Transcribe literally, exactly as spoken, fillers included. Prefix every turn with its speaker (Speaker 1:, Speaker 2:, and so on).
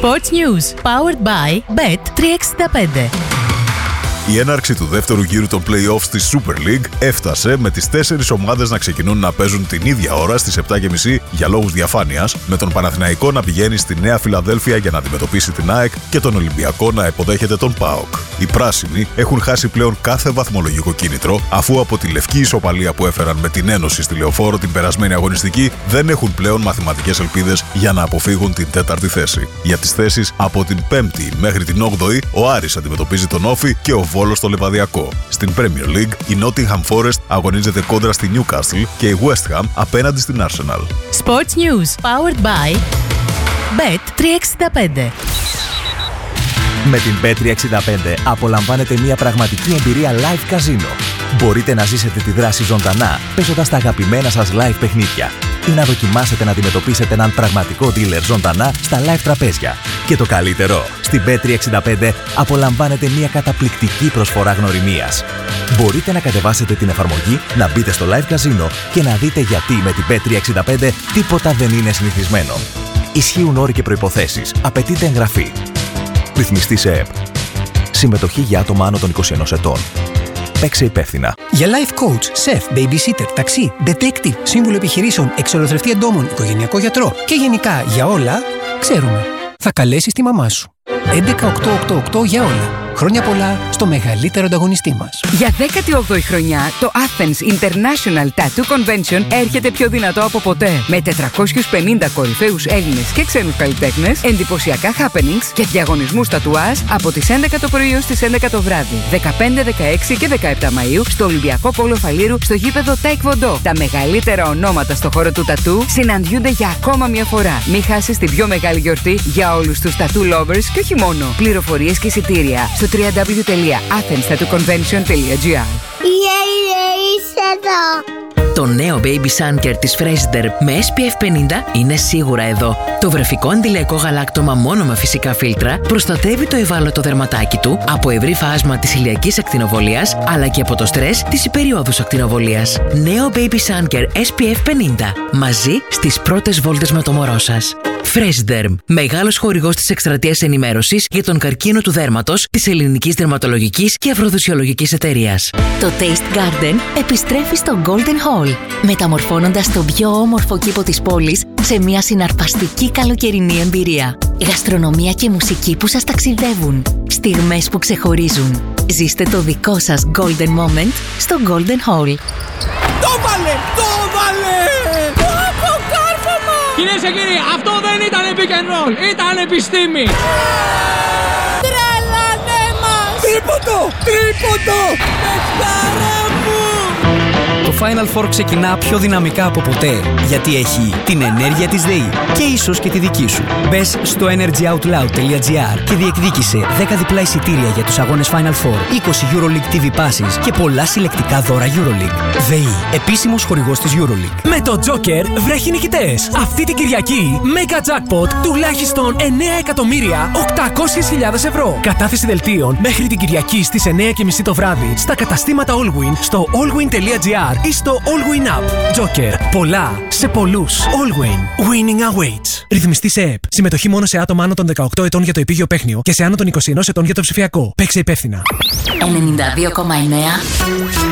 Speaker 1: Sports News, powered by μπετ τριακόσια εξήντα πέντε.
Speaker 2: Η έναρξη του δεύτερου γύρου των play-offs της Super League έφτασε με τις τέσσερις ομάδες να ξεκινούν να παίζουν την ίδια ώρα στις επτά και μισή για λόγους διαφάνειας, με τον Παναθηναϊκό να πηγαίνει στη Νέα Φιλαδέλφια για να αντιμετωπίσει την ΑΕΚ και τον Ολυμπιακό να υποδέχεται τον ΠΑΟΚ. Οι πράσινοι έχουν χάσει πλέον κάθε βαθμολογικό κίνητρο, αφού από τη λευκή ισοπαλία που έφεραν με την Ένωση στη Λεωφόρο την περασμένη αγωνιστική δεν έχουν πλέον μαθηματικές ελπίδες για να αποφύγουν την τέταρτη θέση. Για τις θέσεις από την πέμπτη μέχρι την όγδοη, ο Άρης αντιμετωπίζει τον Όφη και ο Βόλος στο Λεβαδιακό. Στην Premier League, η Nottingham Forest αγωνίζεται κόντρα στη Newcastle και η West Ham απέναντι στην Arsenal.
Speaker 1: Sports News, powered by μπετ τριακόσια εξήντα πέντε.
Speaker 3: Με την μπετ τριακόσια εξήντα πέντε απολαμβάνετε μια πραγματική εμπειρία live καζίνο. Μπορείτε να ζήσετε τη δράση ζωντανά παίζοντας τα αγαπημένα σας live παιχνίδια ή να δοκιμάσετε να αντιμετωπίσετε έναν πραγματικό dealer ζωντανά στα live τραπέζια. Και το καλύτερο, στην μπετ τριακόσια εξήντα πέντε απολαμβάνετε μια καταπληκτική προσφορά γνωριμίας. Μπορείτε να κατεβάσετε την εφαρμογή, να μπείτε στο live καζίνο και να δείτε γιατί με την μπετ τριακόσια εξήντα πέντε τίποτα δεν είναι συνηθισμένο. Ισχύουν όροι και προϋποθέσεις. Απαιτείται εγγραφή. Ρυθμιστή σε ΕΕΠ. Συμμετοχή για άτομα άνω των είκοσι ενός ετών. Παίξε υπεύθυνα.
Speaker 4: Για life coach, σεφ, babysitter, ταξί, detective, σύμβουλο επιχειρήσεων, εξολοθρευτή εντόμων, οικογενειακό γιατρό και γενικά για όλα, ξέρουμε. Θα καλέσεις τη μαμά σου. έντεκα οκτώ οκτώ οκτώ για όλα. Χρόνια πολλά στο μεγαλύτερο ανταγωνιστή μας.
Speaker 5: Για δέκατη όγδοη χρονιά, το Athens International Tattoo Convention έρχεται πιο δυνατό από ποτέ. Με τετρακόσιους πενήντα κορυφαίους Έλληνες και ξένους καλλιτέχνες, εντυπωσιακά happenings και διαγωνισμούς τατουάζ από τις έντεκα το πρωί ως τις έντεκα το βράδυ. δεκαπέντε, δεκαέξι και δεκαεπτά Μαΐου στο Ολυμπιακό Πόλο Φαλήρου στο γήπεδο Taekwondo. Τα μεγαλύτερα ονόματα στο χώρο του τατού συναντιούνται για ακόμα μια φορά. Μην χάσεις την πιο μεγάλη γιορτή για όλους τους tattoo lovers και όχι μόνο. Πληροφορίες και εισιτήρια στο double-u double-u double-u τελεία athens tattoo convention τελεία gr.
Speaker 6: Είσαι εδώ.
Speaker 1: Το νέο Baby Sun Care της Freshder με ες πι εφ πενήντα είναι σίγουρα εδώ. Το βρεφικό αντιλιακό γαλάκτωμα μόνο με φυσικά φίλτρα προστατεύει το ευάλωτο δερματάκι του από ευρύ φάσμα της ηλιακής ακτινοβολίας αλλά και από το στρες της υπεριόδους ακτινοβολίας. Νέο Baby Sun Care ες πι εφ πενήντα. Μαζί στις πρώτες βόλτες με το μωρό σας. Freshderm, μεγάλος χορηγός της εκστρατείας ενημέρωσης για τον καρκίνο του δέρματος της Ελληνικής Δερματολογικής και Αφροδοσιολογικής Εταιρείας.
Speaker 7: Το Taste Garden επιστρέφει στο Golden Hall, μεταμορφώνοντας τον πιο όμορφο κήπο της πόλης σε μια συναρπαστική καλοκαιρινή εμπειρία. Γαστρονομία και μουσική που σας ταξιδεύουν. Στιγμές που ξεχωρίζουν. Ζήστε το δικό σας Golden Moment στο Golden Hall.
Speaker 8: Το βάλε! Το βάλε! Κυρίες και κύριοι, αυτό δεν ήταν pick and roll, ήταν επιστήμη!
Speaker 6: Τρέλανε μας!
Speaker 8: Τρίποντο! Τρίποντο! Πεχτάρα μου!
Speaker 9: Το Final Four ξεκινά πιο δυναμικά από ποτέ, γιατί έχει την ενέργεια της ΔΕΗ και ίσως και τη δική σου. Μπες στο energy out loud τελεία gr και διεκδίκησε δέκα διπλά εισιτήρια για τους αγώνες Final Four, είκοσι EuroLeague τι βι passes και πολλά συλλεκτικά δώρα EuroLeague. ΔΕΗ, επίσημος χορηγός της EuroLeague.
Speaker 10: Με το Joker βρέχει νικητές. Αυτή την Κυριακή, Mega Jackpot τουλάχιστον εννέα εκατομμύρια οκτακόσιες χιλιάδες ευρώ. Κατάθεση δελτίων μέχρι την Κυριακή στις εννέα και μισή το βράδυ στα καταστήματα Allwyn στο allwyn τελεία gr ή στο Allwyn App. Joker. Πολλά σε πολλούς. Allwyn. Winning awaits. Ρυθμιστή σε ΕΕΠ. Συμμετοχή μόνο σε άτομα άνω των δεκαοκτώ ετών για το επίγειο παίχνιο και σε άνω των είκοσι ενός ετών για το ψηφιακό. Παίξε υπεύθυνα.
Speaker 7: ενενήντα δύο κόμμα εννέα